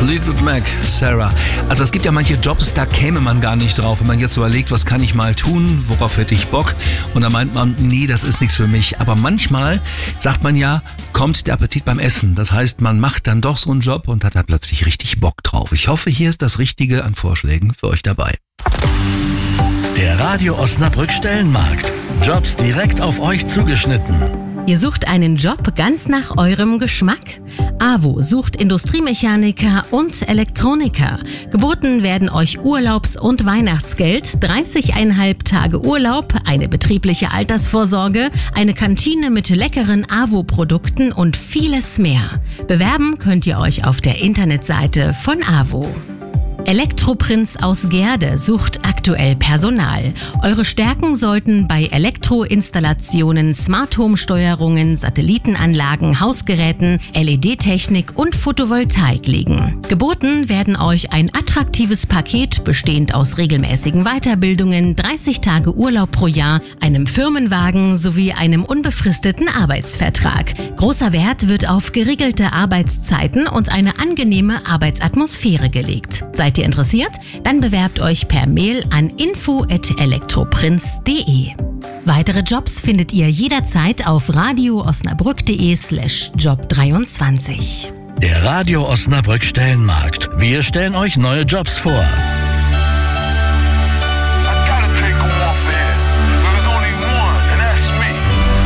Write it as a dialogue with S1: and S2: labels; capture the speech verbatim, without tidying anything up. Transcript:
S1: Fleetwood Mac, Sarah. Also es gibt ja manche Jobs, da käme man gar nicht drauf, wenn man jetzt so überlegt, was kann ich mal tun, worauf hätte ich Bock? Und dann meint man, nee, das ist nichts für mich. Aber manchmal sagt man ja, kommt der Appetit beim Essen. Das heißt, man macht dann doch so einen Job und hat da plötzlich richtig Bock drauf. Ich hoffe, hier ist das Richtige an Vorschlägen für euch dabei.
S2: Der Radio Osnabrück Stellenmarkt. Jobs direkt auf euch zugeschnitten.
S3: Ihr sucht einen Job ganz nach eurem Geschmack? AWO sucht Industriemechaniker und Elektroniker. Geboten werden euch Urlaubs- und Weihnachtsgeld, dreißig Komma fünf Tage Urlaub, eine betriebliche Altersvorsorge, eine Kantine mit leckeren AWO-Produkten und vieles mehr. Bewerben könnt ihr euch auf der Internetseite von AWO. Elektroprinz aus Gerde sucht aktuell Personal. Eure Stärken sollten bei Elektroinstallationen, Smart-Home-Steuerungen, Satellitenanlagen, Hausgeräten, L E D-Technik und Photovoltaik liegen. Geboten werden euch ein attraktives Paket bestehend aus regelmäßigen Weiterbildungen, dreißig Tage Urlaub pro Jahr, einem Firmenwagen sowie einem unbefristeten Arbeitsvertrag. Großer Wert wird auf geregelte Arbeitszeiten und eine angenehme Arbeitsatmosphäre gelegt. Seid ihr interessiert? Dann bewerbt euch per Mail an info at elektroprinz punkt de. Weitere Jobs findet ihr jederzeit auf radioosnabrück.de slash job dreiundzwanzig.
S2: Der Radio Osnabrück Stellenmarkt. Wir stellen euch neue Jobs vor.